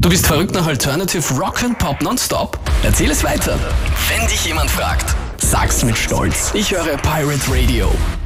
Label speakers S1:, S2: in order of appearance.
S1: Du bist verrückt nach Alternative Rock and Pop nonstop? Erzähl es weiter. Wenn dich jemand fragt, sag's mit Stolz. Ich höre Pirate Radio.